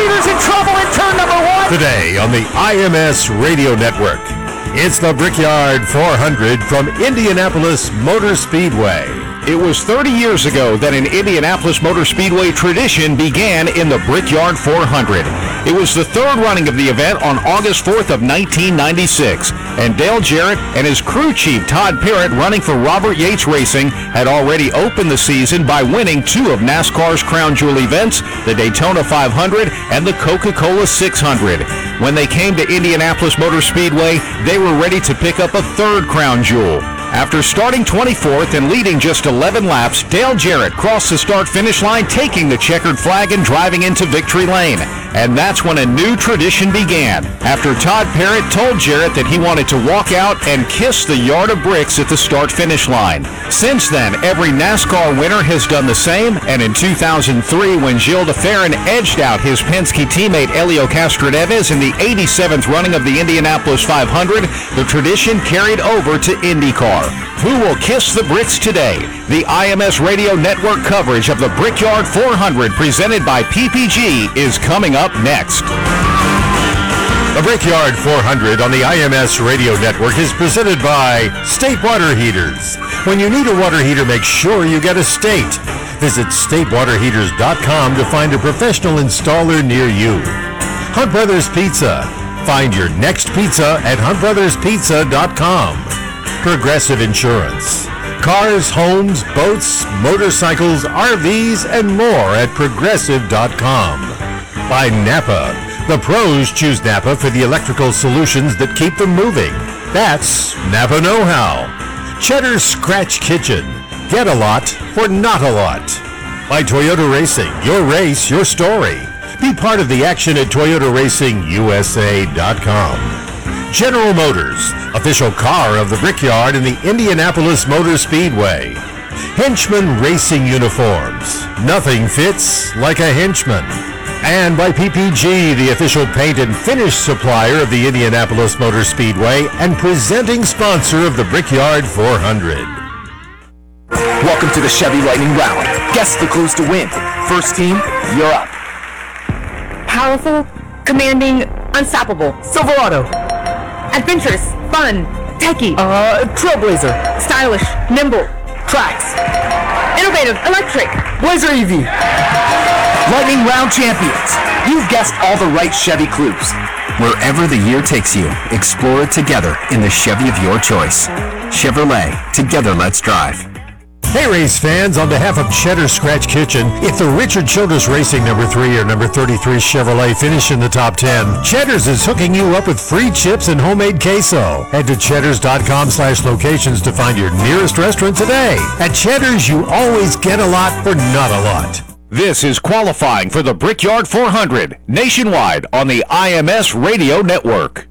leader's in trouble in turn number one. Today on the IMS Radio Network, it's the Brickyard 400 from Indianapolis Motor Speedway. It was 30 years ago that an Indianapolis Motor Speedway tradition began in the Brickyard 400. It was the third running of the event on August 4th of 1996, and Dale Jarrett and his crew chief Todd Parrott, running for Robert Yates Racing, had already opened the season by winning two of NASCAR's crown jewel events, the Daytona 500 and the Coca-Cola 600. When they came to Indianapolis Motor Speedway, they were ready to pick up a third crown jewel. After starting 24th and leading just 11 laps, Dale Jarrett crossed the start-finish line, taking the checkered flag and driving into victory lane. And that's when a new tradition began, after Todd Parrott told Jarrett that he wanted to walk out and kiss the yard of bricks at the start-finish line. Since then, every NASCAR winner has done the same, and in 2003, when Gilles de Ferran edged out his Penske teammate Helio Castroneves in the 87th running of the Indianapolis 500, the tradition carried over to IndyCar. Who will kiss the bricks today? The IMS Radio Network coverage of the Brickyard 400 presented by PPG is coming up next. The Brickyard 400 on the IMS Radio Network is presented by State Water Heaters. When you need a water heater, make sure you get a State. Visit statewaterheaters.com to find a professional installer near you. Hunt Brothers Pizza. Find your next pizza at huntbrotherspizza.com. Progressive Insurance. Cars, homes, boats, motorcycles, RVs, and more at progressive.com. By Napa. The pros choose Napa for the electrical solutions that keep them moving. That's Napa Know-How. Cheddar's Scratch Kitchen. Get a lot for not a lot. By Toyota Racing. Your race, your story. Be part of the action at ToyotaRacingUSA.com. General Motors, official car of the Brickyard in the Indianapolis Motor Speedway. Henchman Racing Uniforms. Nothing fits like a henchman. And by PPG, the official paint and finish supplier of the Indianapolis Motor Speedway and presenting sponsor of the Brickyard 400. Welcome to the Chevy Lightning Round. Guess the clues to win. First team, you're up. Powerful, commanding, unstoppable. Silverado. Adventurous, fun, techie. Trailblazer. Stylish, nimble. Trax. Innovative, electric. Blazer EV. Lightning Round champions. You've guessed all the right Chevy clues. Wherever the year takes you, explore it together in the Chevy of your choice. Chevrolet. Together, let's drive. Hey race fans, on behalf of Cheddar Scratch Kitchen, if the Richard Childress Racing number 3 or number 33 Chevrolet finish in the top 10, Cheddar's is hooking you up with free chips and homemade queso. Head to cheddars.com/locations to find your nearest restaurant today. At Cheddar's, you always get a lot for not a lot. This is qualifying for the Brickyard 400 nationwide on the IMS Radio Network.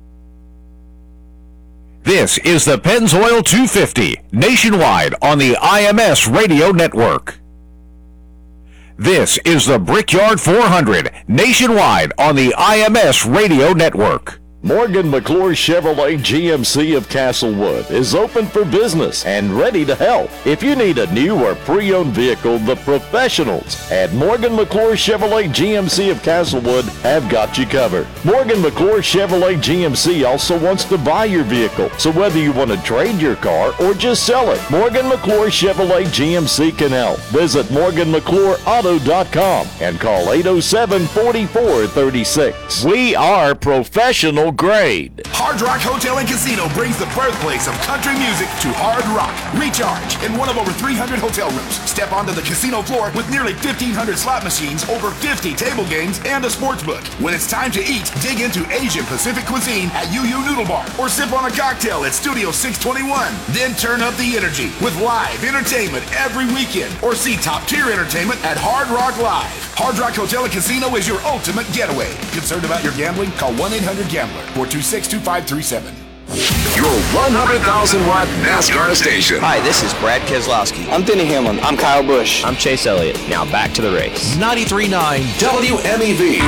This is the Pennzoil 250 nationwide on the IMS Radio Network. This is the Brickyard 400 nationwide on the IMS Radio Network. Morgan McClure Chevrolet GMC of Castlewood is open for business and ready to help. If you need a new or pre-owned vehicle, the professionals at Morgan McClure Chevrolet GMC of Castlewood have got you covered. Morgan McClure Chevrolet GMC also wants to buy your vehicle, so whether you want to trade your car or just sell it, Morgan McClure Chevrolet GMC can help. Visit MorganMcClureAuto.com and call 807-4436. We are professional grade. Hard Rock Hotel and Casino brings the birthplace of country music to Hard Rock. Recharge in one of over 300 hotel rooms. Step onto the casino floor with nearly 1,500 slot machines, over 50 table games, and a sports book. When it's time to eat, dig into Asian Pacific cuisine at Yu Noodle Bar or sip on a cocktail at Studio 621. Then turn up the energy with live entertainment every weekend or see top-tier entertainment at Hard Rock Live. Hard Rock Hotel and Casino is your ultimate getaway. Concerned about your gambling? Call 1-800-GAMBLER. 426-2537. Your 100,000-watt NASCAR station. Hi, this is Brad Keselowski. I'm Denny Hamlin. I'm Kyle Busch. I'm Chase Elliott. Now back to the race. 93.9 WMEV.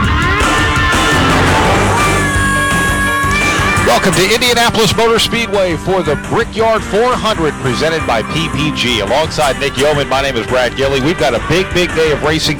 Welcome to Indianapolis Motor Speedway for the Brickyard 400 presented by PPG. Alongside Nick Yeoman, my name is Brad Gilley. We've got a big day of racing